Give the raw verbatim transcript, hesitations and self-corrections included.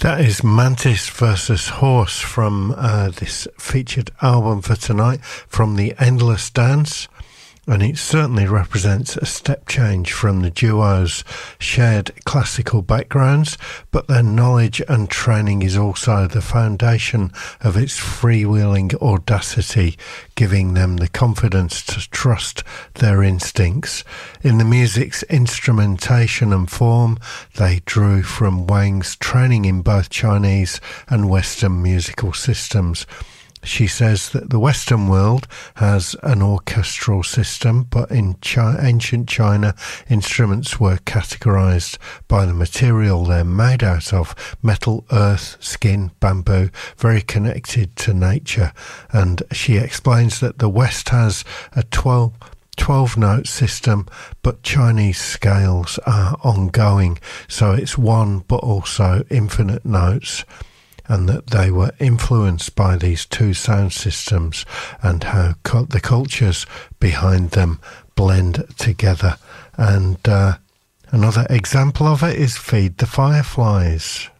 That is Mantis versus Horse from uh, this featured album for tonight from The Endless Dance. And it certainly represents a step change from the duo's shared classical backgrounds, but their knowledge and training is also the foundation of its freewheeling audacity, giving them the confidence to trust their instincts. In the music's instrumentation and form, they drew from Wang's training in both Chinese and Western musical systems. She says that the Western world has an orchestral system, but in Chi- ancient China, instruments were categorized by the material they're made out of: metal, earth, skin, bamboo, very connected to nature. And she explains that the West has a twelve twelve-note system, but Chinese scales are ongoing, so it's one but also infinite notes, and that they were influenced by these two sound systems and how cu- the cultures behind them blend together. And uh, another example of it is Feed the Fireflies.